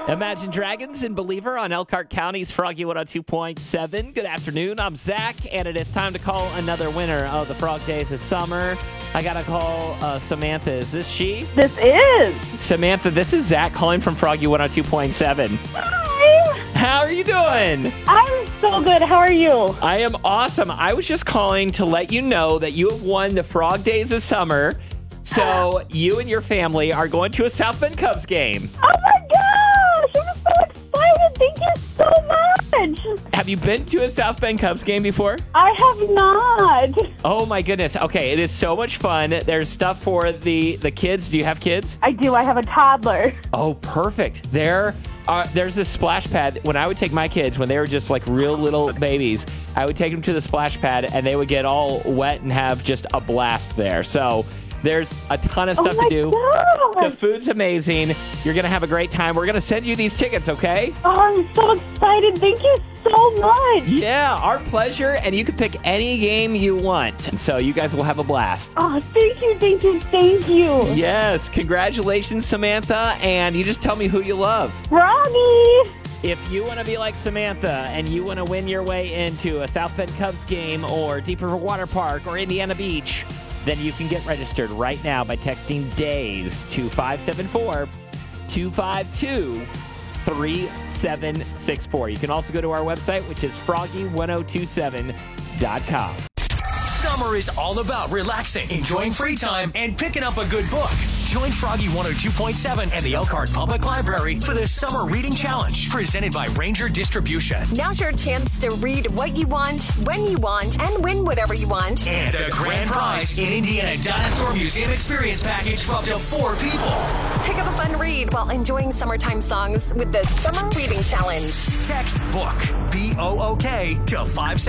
Imagine Dragons and Believer on Elkhart County's Froggy 102.7. Good afternoon. I'm Zach, and it is time to call another winner of the Frog Days of Summer. I got to call Samantha. Is this she? This is. Samantha, this is Zach calling from Froggy 102.7. Hi. How are you doing? I'm so good. How are you? I am awesome. I was just calling to let you know that you have won the Frog Days of Summer. So you and your family are going to a South Bend Cubs game. Oh my gosh! I'm so excited. Thank you so much. Have you been to a South Bend Cubs game before? I have not. Oh my goodness. Okay, it is so much fun. There's stuff for the kids. Do you have kids? I do. I have a toddler. Oh, perfect. There's a splash pad. When I would take my kids, when they were just like real little babies, I would take them to the splash pad and they would get all wet and have just a blast there. So there's a ton of stuff to do. Gosh. The food's amazing. You're going to have a great time. We're going to send you these tickets, okay? Oh, I'm so excited. Thank you so much. Yeah, our pleasure. And you can pick any game you want. So you guys will have a blast. Oh, thank you, thank you, thank you. Yes. Congratulations, Samantha. And you just tell me who you love. Froggy. If you want to be like Samantha and you want to win your way into a South Bend Cubs game or Deep River Water Park or Indiana Beach, then you can get registered right now by texting DAYS to 574-252-3764. You can also go to our website, which is froggy1027.com. Summer is all about relaxing, enjoying free time, and picking up a good book. Join Froggy 102.7 and the Elkhart Public Library for the Summer Reading Challenge, presented by Ranger Distribution. Now's your chance to read what you want, when you want, and win whatever you want. And the grand prize, an Indiana Dinosaur Museum Experience Package for up to 4 people. Pick up a fun read while enjoying summertime songs with the Summer Reading Challenge. Text BOOK, BOOK, to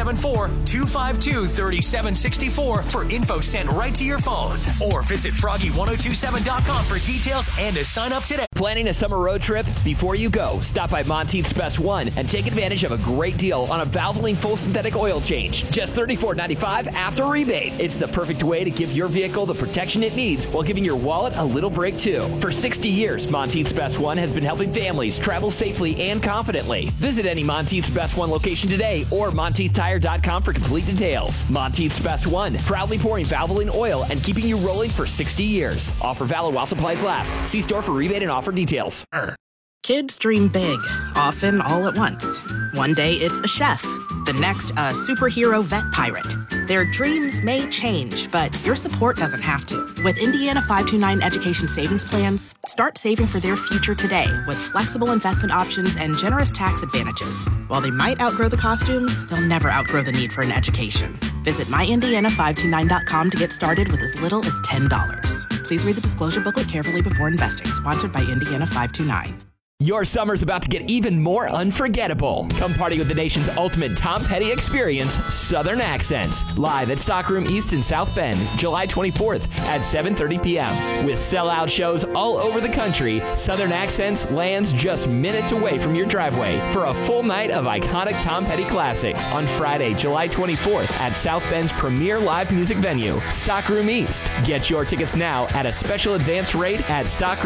574-252-3764 for info sent right to your phone. Or visit froggy1027.com for details and to sign up today. Planning a summer road trip? Before you go, stop by Monteith's Best One and take advantage of a great deal on a Valvoline full synthetic oil change. Just $34.95 after rebate. It's the perfect way to give your vehicle the protection it needs while giving your wallet a little break too. For 60 years, Monteith's Best One has been helping families travel safely and confidently. Visit any Monteith's Best One location today or MonteithTire.com for complete details. Monteith's Best One, proudly pouring Valvoline oil and keeping you rolling for 60 years. Offer valid while supplies last. See store for rebate and offer details. Kids dream big, often all at once. One day it's a chef, the next a superhero vet pirate. Their dreams may change, but your support doesn't have to. With Indiana 529 Education Savings Plans, start saving for their future today with flexible investment options and generous tax advantages. While they might outgrow the costumes, they'll never outgrow the need for an education. Visit myindiana529.com to get started with as little as $10. Please read the disclosure booklet carefully before investing. Sponsored by Indiana 529. Your summer's about to get even more unforgettable. Come party with the nation's ultimate Tom Petty experience, Southern Accents, live at Stockroom East in South Bend, July 24th at 7:30 p.m. With sellout shows all over the country, Southern Accents lands just minutes away from your driveway for a full night of iconic Tom Petty classics on Friday, July 24th at South Bend's premier live music venue, Stockroom East. Get your tickets now at a special advance rate at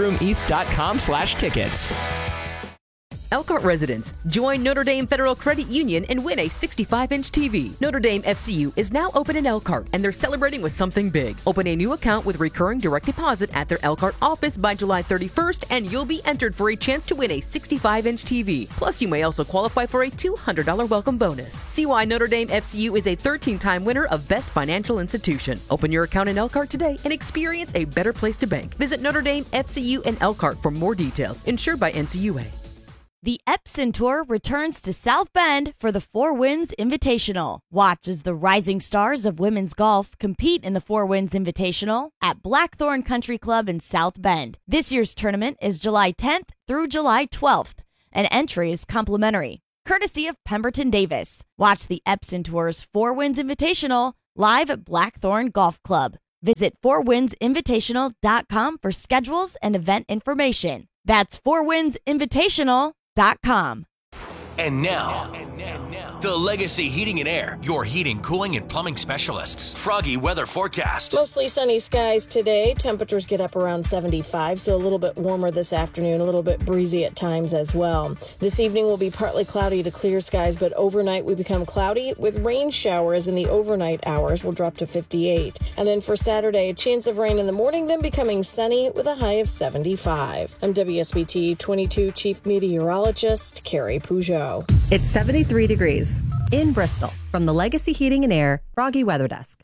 stockroomeast.com/tickets. Elkhart residents, join Notre Dame Federal Credit Union and win a 65-inch TV. Notre Dame FCU is now open in Elkhart, and they're celebrating with something big. Open a new account with recurring direct deposit at their Elkhart office by July 31st, and you'll be entered for a chance to win a 65-inch TV. Plus, you may also qualify for a $200 welcome bonus. See why Notre Dame FCU is a 13-time winner of Best Financial Institution. Open your account in Elkhart today and experience a better place to bank. Visit Notre Dame FCU in Elkhart for more details. Insured by NCUA. The Epson Tour returns to South Bend for the Four Winds Invitational. Watch as the rising stars of women's golf compete in the Four Winds Invitational at Blackthorn Country Club in South Bend. This year's tournament is July 10th through July 12th, and entry is complimentary, courtesy of Pemberton Davis. Watch the Epson Tour's Four Winds Invitational live at Blackthorn Golf Club. Visit fourwindsinvitational.com for schedules and event information. That's fourwindsinvitational.com. And now, The Legacy Heating and Air, your heating, cooling, and plumbing specialists. Froggy weather forecast. Mostly sunny skies today. Temperatures get up around 75, so a little bit warmer this afternoon, a little bit breezy at times as well. This evening will be partly cloudy to clear skies, but overnight we become cloudy with rain showers in the overnight hours. Will drop to 58. And then for Saturday, a chance of rain in the morning, then becoming sunny with a high of 75. I'm WSBT 22 Chief Meteorologist Carrie Peugeot. It's 73 degrees in Bristol from the Legacy Heating and Air Froggy Weather Desk.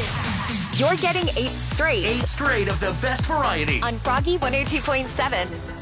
You're getting 8 straight. 8 straight of the best variety. On Froggy 102.7.